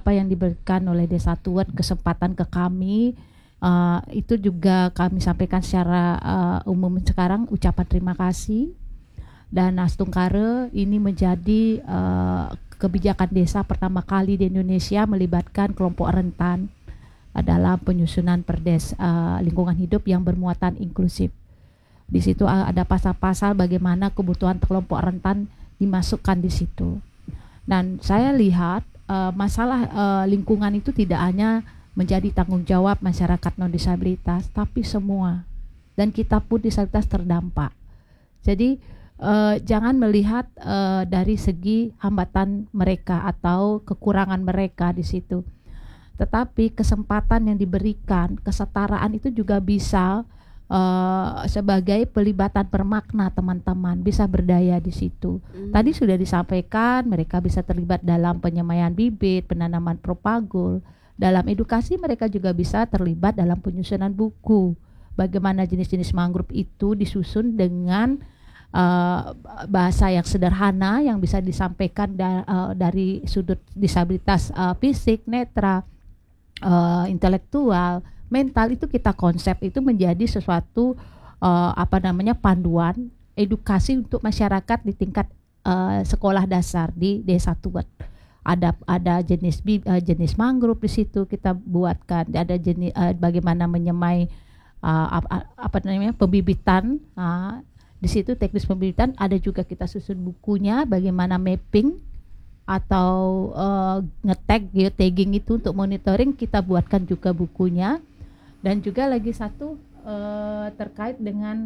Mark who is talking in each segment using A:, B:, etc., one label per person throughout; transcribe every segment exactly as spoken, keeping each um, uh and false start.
A: apa yang diberikan oleh Desa Tuwet, kesempatan ke kami, uh, itu juga kami sampaikan secara uh, umum sekarang ucapan terima kasih. Dan Astungkare ini menjadi uh, kebijakan desa pertama kali di Indonesia melibatkan kelompok rentan dalam penyusunan perdes uh, lingkungan hidup yang bermuatan inklusif. Di situ uh, ada pasal-pasal bagaimana kebutuhan kelompok rentan dimasukkan di situ. Dan saya lihat uh, masalah uh, lingkungan itu tidak hanya menjadi tanggung jawab masyarakat non disabilitas, tapi semua. Dan kita pun disabilitas terdampak. Jadi Uh, jangan melihat uh, dari segi hambatan mereka atau kekurangan mereka di situ, tetapi kesempatan yang diberikan, kesetaraan itu juga bisa uh, sebagai pelibatan bermakna teman-teman bisa berdaya di situ. Hmm. Tadi sudah disampaikan mereka bisa terlibat dalam penyemaian bibit, penanaman propagul, dalam edukasi mereka juga bisa terlibat dalam penyusunan buku. Bagaimana jenis-jenis mangrove itu disusun dengan Uh, bahasa yang sederhana yang bisa disampaikan da, uh, dari sudut disabilitas uh, fisik, netra, uh, intelektual, mental, itu kita konsep itu menjadi sesuatu uh, apa namanya panduan edukasi untuk masyarakat di tingkat uh, sekolah dasar di Desa Tuwet. Ada ada jenis uh, jenis mangrove di situ kita buatkan, ada jenis uh, bagaimana menyemai uh, apa, apa namanya pembibitan. Uh, Di situ teknis pembibitan, ada juga kita susun bukunya bagaimana mapping atau uh, nge-tag, geotagging itu untuk monitoring, kita buatkan juga bukunya. Dan juga lagi satu uh, terkait dengan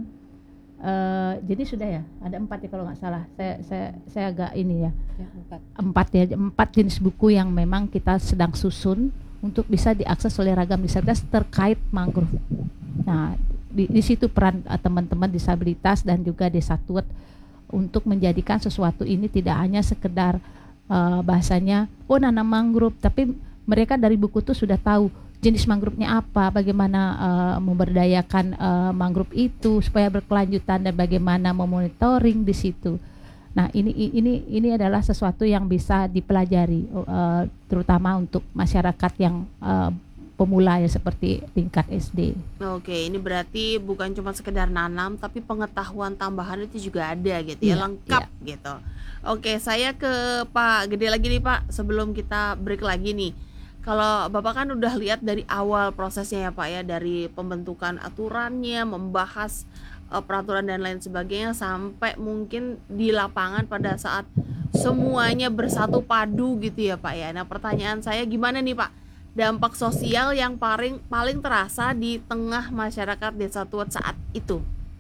A: uh, jadi sudah ya ada empat ya kalau nggak salah, saya saya saya agak ini ya, ya empat. empat ya empat jenis buku yang memang kita sedang susun untuk bisa diakses oleh ragam disabilitas terkait mangrove. Nah, di, di situ peran uh, teman-teman disabilitas dan juga Desa Tuwet untuk menjadikan sesuatu ini tidak hanya sekedar uh, bahasanya oh nanam mangrove, tapi mereka dari buku itu sudah tahu jenis mangrove-nya apa, bagaimana uh, memberdayakan uh, mangrove itu supaya berkelanjutan dan bagaimana memonitoring di situ. Nah, ini ini ini adalah sesuatu yang bisa dipelajari uh, terutama untuk masyarakat yang uh, pemula ya seperti tingkat S D.
B: Oke, ini berarti bukan cuma sekedar nanam tapi pengetahuan tambahan itu juga ada gitu ya,
A: Iya,
B: lengkap
A: iya.
B: gitu. Oke, saya ke Pak Gede lagi nih Pak, sebelum kita break lagi nih. Kalau Bapak kan udah lihat dari awal prosesnya ya Pak ya, dari pembentukan aturannya, membahas uh, peraturan dan lain sebagainya sampai mungkin di lapangan pada saat semuanya bersatu padu gitu ya Pak ya. Nah, pertanyaan saya gimana nih Pak? Dampak sosial yang paling paling terasa di tengah masyarakat Desa Tuwet saat itu.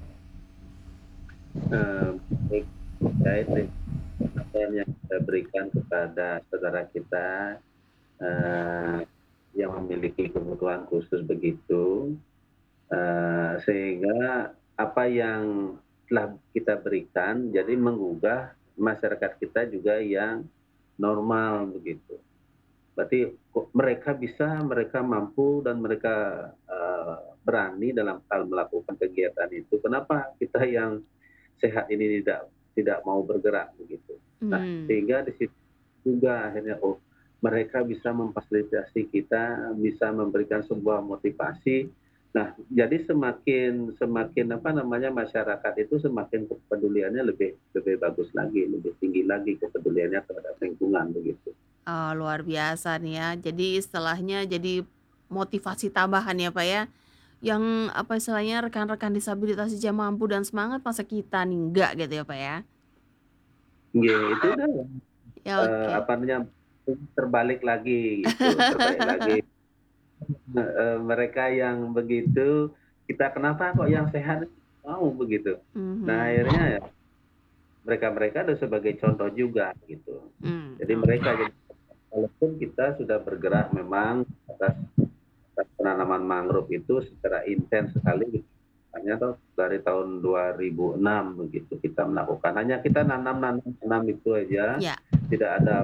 C: Uh, terkait apa yang kita berikan kepada saudara kita uh, yang memiliki kebutuhan khusus begitu, uh, sehingga apa yang telah kita berikan jadi menggugah masyarakat kita juga yang normal begitu. Berarti mereka bisa, mereka mampu dan mereka uh, berani dalam hal melakukan kegiatan itu. Kenapa kita yang sehat ini tidak tidak mau bergerak begitu? Hmm. Nah, sehingga di situ juga akhirnya oh mereka bisa memfasilitasi kita, bisa memberikan sebuah motivasi. Nah, jadi semakin semakin apa namanya masyarakat itu semakin kepeduliannya lebih lebih bagus lagi, lebih tinggi lagi kepeduliannya terhadap lingkungan begitu.
B: Oh, luar biasa nih ya. Jadi istilahnya jadi motivasi tambahan ya Pak ya. Yang apa istilahnya rekan-rekan disabilitas aja mampu dan semangat, masa kita nih enggak gitu ya Pak ya.
C: Iya, itu udah
B: Ya,
C: uh,
B: oke.
C: apa namanya terbalik lagi gitu, terbalik lagi. Uh, mereka yang begitu, kita kenapa kok yang sehat mau begitu.
B: Mhm.
C: Nah, akhirnya ya mereka-mereka ada sebagai contoh juga gitu.
B: Hmm,
C: Jadi
B: oke.
C: mereka jadi walaupun kita sudah bergerak memang atas, atas penanaman mangrove itu secara intens sekali gitu. Hanya tuh dari tahun dua ribu enam begitu kita melakukan. Hanya kita nanam-nanam itu aja,
B: Ya.
C: tidak ada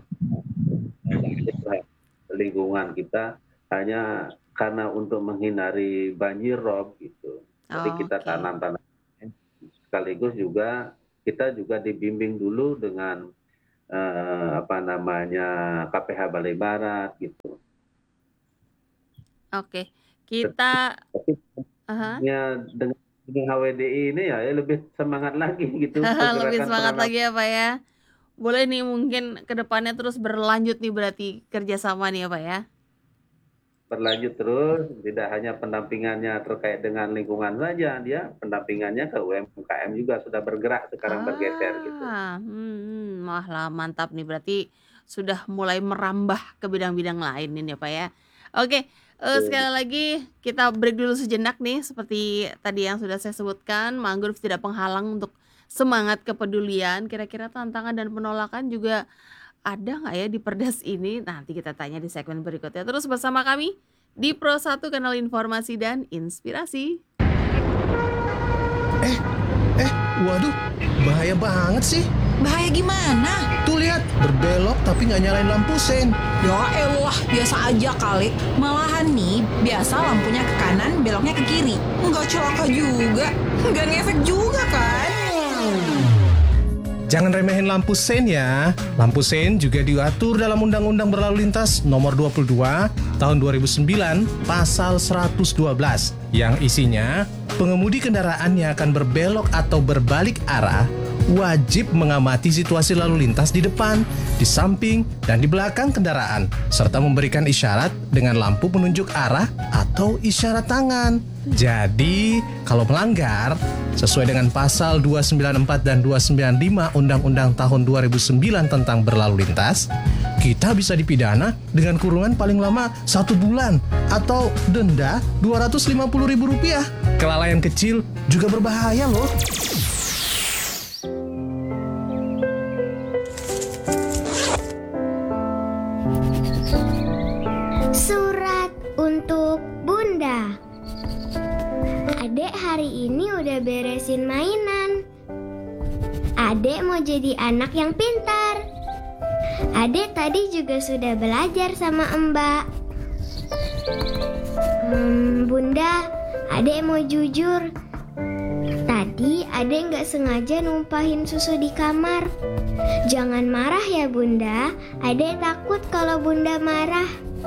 C: lingkungan kita, hanya karena untuk menghindari banjir rob gitu. Jadi
B: Oh,
C: kita
B: oke.
C: tanam-tanam sekaligus juga kita juga dibimbing dulu dengan uh, apa namanya K P H Balai Barat gitu.
B: Oke, kita
C: Tapi
B: aha.
C: ya dengan dengan H W D I ini ya, ya lebih semangat lagi gitu
B: Lebih
C: pergerakan
B: semangat
C: peranakan
B: lagi ya Pak ya. Boleh nih mungkin kedepannya terus berlanjut nih berarti kerjasama nih ya Pak ya.
C: berlanjut terus, tidak hanya pendampingannya terkait dengan lingkungan saja, dia pendampingannya ke U M K M juga sudah bergerak sekarang bergeser gitu.
B: Ah, hmm, wah lah mantap nih berarti sudah mulai merambah ke bidang-bidang lain ini ya Pak ya. Oke, eh, sekali lagi kita break dulu sejenak nih seperti tadi yang sudah saya sebutkan, mangrove tidak penghalang untuk semangat kepedulian. Kira-kira tantangan dan penolakan juga ada nggak ya di Perdas ini? Nanti kita tanya di segmen berikutnya. Terus bersama kami di Pro satu Kanal Informasi dan Inspirasi.
D: Eh, eh, waduh, bahaya banget sih.
E: Bahaya gimana?
D: Tuh lihat, berbelok tapi nggak nyalain lampu sen.
E: Ya elah, biasa aja kali. Malahan nih, biasa lampunya ke kanan, beloknya ke kiri. Nggak celaka juga, nggak ngefek juga kan?
D: Jangan remehin lampu sen ya. Lampu sen juga diatur dalam Undang-Undang Berlalu Lintas Nomor dua puluh dua Tahun dua ribu sembilan Pasal seratus dua belas yang isinya pengemudi kendaraan yang akan berbelok atau berbalik arah wajib mengamati situasi lalu lintas di depan, di samping, dan di belakang kendaraan, serta memberikan isyarat dengan lampu penunjuk arah atau isyarat tangan. Jadi, kalau melanggar, sesuai dengan pasal dua sembilan empat dan dua sembilan lima Undang-Undang tahun dua ribu sembilan tentang berlalu lintas, kita bisa dipidana dengan kurungan paling lama satu bulan atau denda dua ratus lima puluh ribu rupiah. Kelalaian kecil juga berbahaya loh.
F: Surat untuk Bunda. Adek hari ini udah beresin mainan. Adek mau jadi anak yang pintar. Adek tadi juga sudah belajar sama Mbak. Hmm, Bunda, Adek mau jujur. Tadi Adek nggak sengaja numpahin susu di kamar. Jangan marah ya Bunda. Adek takut kalau Bunda marah.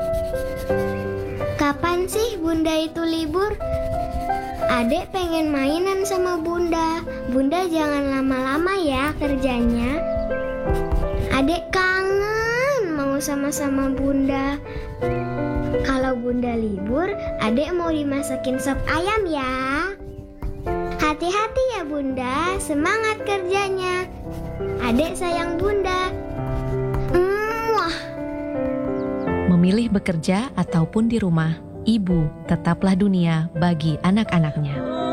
F: Kapan sih Bunda itu libur? Adek pengen mainan sama Bunda. Bunda jangan lama-lama ya kerjanya. Adek kangen mau sama-sama Bunda. Kalau Bunda libur, Adek mau dimasakin sop ayam ya. Hati-hati ya Bunda, semangat kerjanya. Adek sayang Bunda. Muah.
G: Memilih bekerja ataupun di rumah, ibu tetaplah dunia bagi anak-anaknya.